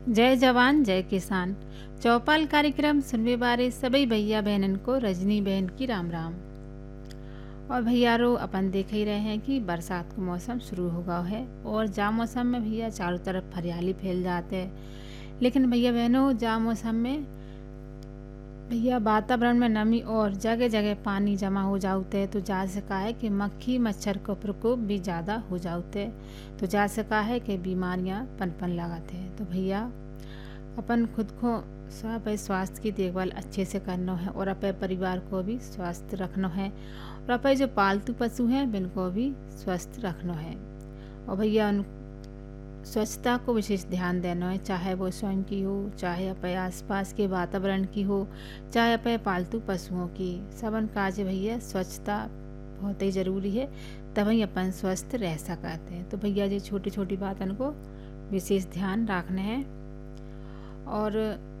जय जवान जय किसान। चौपाल कार्यक्रम सुनवे बारे सभी भैया बहनन को रजनी बहन की राम राम। और भैया रो अपन देख ही रहे हैं कि बरसात का मौसम शुरू हो गया है और जा मौसम में भैया चारों तरफ हरियाली फैल जाते हैं। लेकिन भैया बहनों जा मौसम में भैया वातावरण में नमी और जगह जगह पानी जमा हो जाते हैं, तो जा सका है कि मक्खी मच्छर का प्रकोप भी ज़्यादा हो जाते हैं। तो जा सका है कि बीमारियां पनपन लगाते हैं। तो भैया अपन खुद को सब स्वास्थ्य की देखभाल अच्छे से करना है और अपने परिवार को भी स्वस्थ रखना है और अपने जो पालतू पशु हैं उनको भी स्वस्थ रखना है। और भैया स्वच्छता को विशेष ध्यान देना है, चाहे वो स्वयं की हो, चाहे अपने आसपास के वातावरण की हो, चाहे अपने पालतू पशुओं की। सबन काज भैया स्वच्छता बहुत ही ज़रूरी है, तभी अपन स्वस्थ रह सकते हैं। तो भैया ये छोटी छोटी बातों को विशेष ध्यान रखना है। और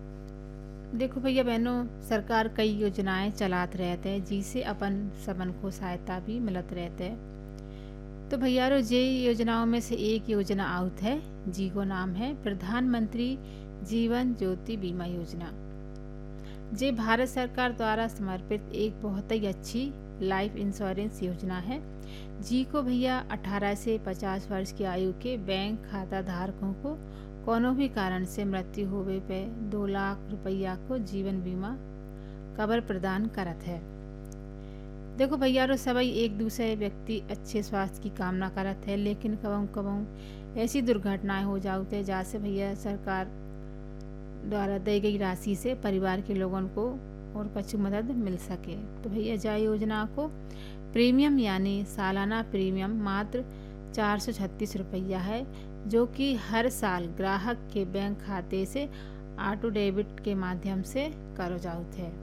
देखो भैया बहनों, सरकार कई योजनाएं चलाते रहते हैं जिससे अपन सबन को सहायता भी मिलत रहते हैं। तो भैया रो जे योजनाओं में से एक योजना आउत है, जी को नाम है प्रधानमंत्री जीवन ज्योति बीमा योजना। जे भारत सरकार द्वारा समर्पित एक बहुत ही अच्छी लाइफ इंश्योरेंस योजना है, जी को भैया 18 से 50 वर्ष की आयु के बैंक खाता धारकों को कोनो भी कारण से मृत्यु होवे पे 2 लाख रुपया को जीवन बीमा कवर प्रदान करत है। देखो भैया रो सभी एक दूसरे व्यक्ति अच्छे स्वास्थ्य की कामना करत है, लेकिन कबहू कबहू ऐसी दुर्घटनाएं हो जाते हैं जैसे भैया सरकार द्वारा दी गई राशि से परिवार के लोगों को और कुछ मदद मिल सके। तो भैया जा योजना को प्रीमियम यानी सालाना प्रीमियम मात्र 436 रुपया है, जो कि हर साल ग्राहक के बैंक खाते से ऑटो डेबिट के माध्यम से करो जात है।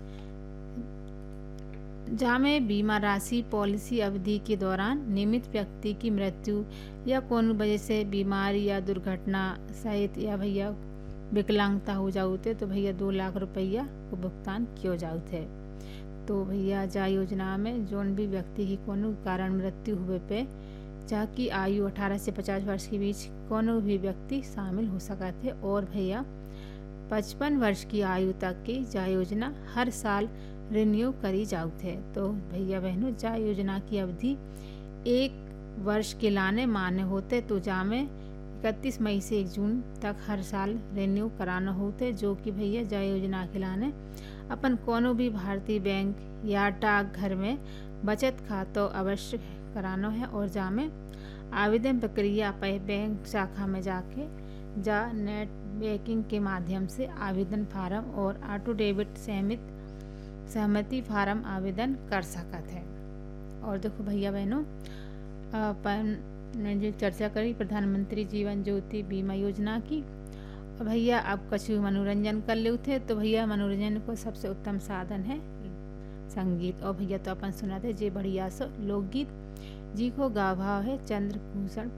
जामे बीमा राशि पॉलिसी अवधि के दौरान नियमित व्यक्ति की मृत्यु या कोनो वजह से बीमारी या दुर्घटना सहित या भैया विकलांगता हो जाते तो भैया 2 लाख रुपया को भुगतान किया जाते है। तो भैया जा योजना में जोन भी व्यक्ति की कोनो कारण मृत्यु हुए पे जाकि आयु 18 से 50 वर्ष के बीच कोनो भी व्यक्ति शामिल हो सकते है। और भैया 55 वर्ष की आयु तक की जा योजना हर साल रिन्यू करी जाती है। तो भैया बहनों जा योजना की अवधि 1 वर्ष के लाने मान्य होते, तो जा में 31 मई से 1 जून तक हर साल रिन्यू कराना होते, जो कि भैया जा योजना के लाने अपन कोनो भी भारतीय बैंक या डाक घर में बचत खाता अवश्य कराना है। और जा में आवेदन प्रक्रिया पे बैंक शाखा में जाके जा नेट बैंकिंग के माध्यम से आवेदन फार्म और ऑटो डेबिट सहमति फार्म आवेदन कर सकते हैं। और देखो भैया बहनों, अपन ने जो चर्चा करी प्रधानमंत्री जीवन ज्योति बीमा योजना की, और भैया अब कुछ मनोरंजन कर ले थे। तो भैया मनोरंजन को सबसे उत्तम साधन है संगीत। और भैया तो अपन सुनाते जे बढ़िया सो लोकगीत, जी को गाभाव है चंद्रभूषण